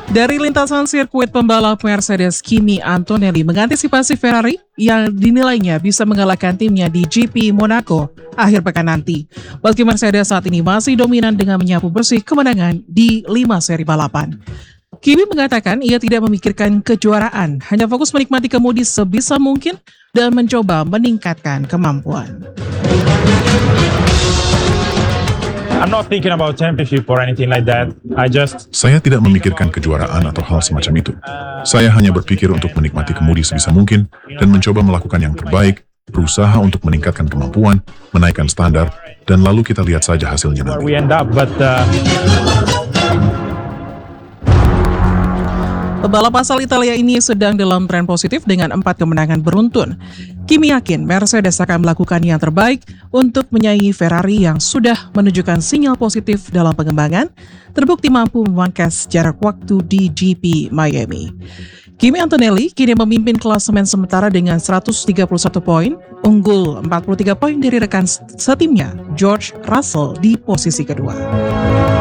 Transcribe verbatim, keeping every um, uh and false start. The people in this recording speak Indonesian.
Dari lintasan sirkuit, pembalap Mercedes Kimi Antonelli mengantisipasi Ferrari yang dinilainya bisa mengalahkan timnya di G P Monaco akhir pekan nanti. Meski Mercedes saat ini masih dominan dengan menyapu bersih kemenangan di lima seri balapan. Kimi mengatakan ia tidak memikirkan kejuaraan, hanya fokus menikmati kemudi sebisa mungkin dan mencoba meningkatkan kemampuan. I'm not thinking about championship or anything like that. I just Saya tidak memikirkan kejuaraan atau hal semacam itu. Saya hanya berpikir untuk menikmati kemudi sebisa mungkin dan mencoba melakukan yang terbaik, berusaha untuk meningkatkan kemampuan, menaikkan standar, dan lalu kita lihat saja hasilnya where nanti. we end up, but uh, Pembalap asal Italia ini sedang dalam tren positif dengan empat kemenangan beruntun. Kimi yakin Mercedes akan melakukan yang terbaik untuk menyaingi Ferrari yang sudah menunjukkan sinyal positif dalam pengembangan, terbukti mampu memangkas jarak waktu di G P Miami. Kimi Antonelli kini memimpin klasemen sementara dengan seratus tiga puluh satu poin, unggul empat puluh tiga poin dari rekan setimnya George Russell di posisi kedua.